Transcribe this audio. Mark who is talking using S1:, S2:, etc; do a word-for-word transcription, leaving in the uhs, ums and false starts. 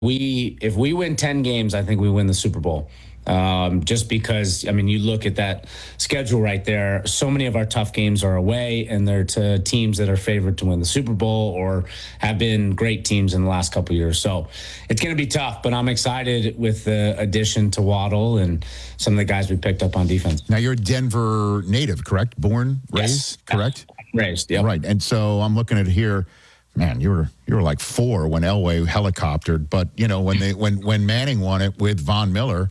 S1: We if we win ten games, I think we win the Super Bowl. Um, just because, I mean, you look at that schedule right there. So many of our tough games are away, and they're to teams that are favored to win the Super Bowl or have been great teams in the last couple of years. So it's going to be tough, but I'm excited with the addition to Waddle and some of the guys we picked up on defense.
S2: Now, you're a Denver native, correct? Born, raised,
S1: Yes.
S2: correct?
S1: Raised, yeah.
S2: Right. And so I'm looking at it here. Man, you were you were like four when Elway helicoptered, but you know when they when when Manning won it with Von Miller,